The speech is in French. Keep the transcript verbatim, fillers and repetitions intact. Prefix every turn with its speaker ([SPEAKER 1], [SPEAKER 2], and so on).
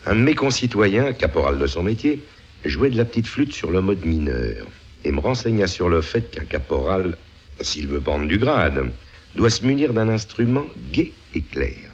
[SPEAKER 1] Un de mes concitoyens, caporal de son métier, jouait de la petite flûte sur le mode mineur et me renseigna sur le fait qu'un caporal, s'il veut prendre du grade, doit se munir d'un instrument gai et clair.